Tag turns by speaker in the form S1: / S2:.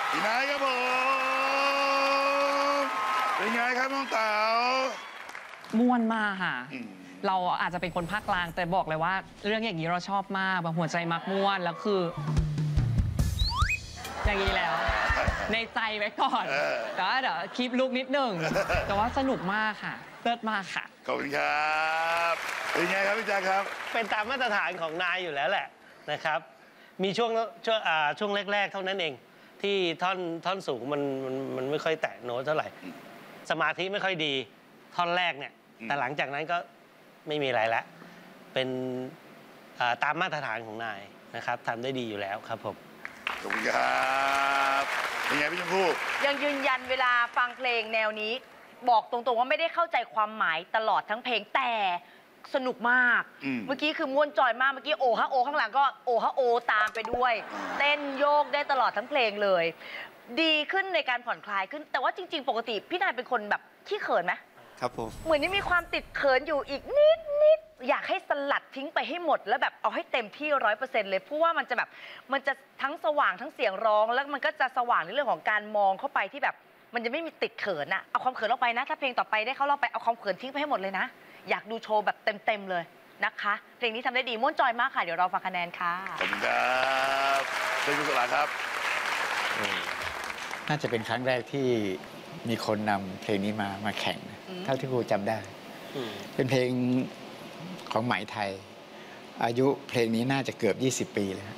S1: พี่นายครับผมเป็นไงครับน้องเต๋า
S2: ม่วนมากค่ะเราอาจจะเป็นคนภาคกลางแต่บอกเลยว่าเรื่องอย่างนี้เราชอบมากแบบหัวใจมักม่วนแล้วคืออย่างนี้แล้วในใจไว้ก่อนแต่ว่าเดี๋ยวคลิปลุกนิดหนึ่งแต่ว่าสนุกมากค่ะเลิศมากค่ะ
S1: ขอบคุณครับเป็นไงครับพี่แจ๊คครับ
S3: เป็นตามมาตรฐานของนายอยู่แล้วแหละนะครับมีช่วงแรกๆเท่านั้นเองที่ท่อนสูงมันไม่ค่อยแตะโน้ตเท่าไหร่สมาธิไม่ค่อยดีท่อนแรกเนี่ยแต่หลังจากนั้นก็ไม่มีอะไรแล้วเป็นตามมาตรฐานของนายนะครับทำได้ดีอยู่แล้วครับผม
S1: ขอบคุณครับเป็นไงพี่ชมพู่
S4: ยังยืนยันเวลาฟังเพลงแนวนี้บอกตรงๆว่าไม่ได้เข้าใจความหมายตลอดทั้งเพลงแต่สนุกมากเมื่อกี้คือม่วนจอยมากเมื่อกี้โอฮะโอข้างหลังก็โอฮะโอตามไปด้วยเต้นโยกได้ตลอดทั้งเพลงเลยดีขึ้นในการผ่อนคลายขึ้นแต่ว่าจริงๆปกติพี่นายเป็นคนแบบขี้เขินไหม
S5: ครับผม
S4: เหมือนยังมีความติดเขินอยู่อีกนิดอยากให้สลัดทิ้งไปให้หมดแล้วแบบเอาให้เต็มที่100%เลยเพราะว่ามันจะแบบมันจะทั้งสว่างทั้งเสียงร้องแล้วมันก็จะสว่างในเรื่องของการมองเข้าไปที่แบบมันจะไม่มีติดเขินอะเอาความเขินออกไปนะถ้าเพลงต่อไปได้เข้ารอบไปเอาความเขินทิ้งไปให้หมดเลยนะอยากดูโชว์แบบเต็มเลยนะคะเพลงนี้ทำได้ดีม่วนจอยมากค่ะเดี๋ยวเราฟังคะแนนค่ะ
S1: ขอบคุณครับเป็นคุณสลาครับ
S5: น่าจะเป็นครั้งแรกที่มีคนนำเพลงนี้มาแข่งเท่าที่ครูจำได้เป็นเพลงของไหมไทยอายุเพลงนี้น่าจะเกือบ20 ปีแล้ว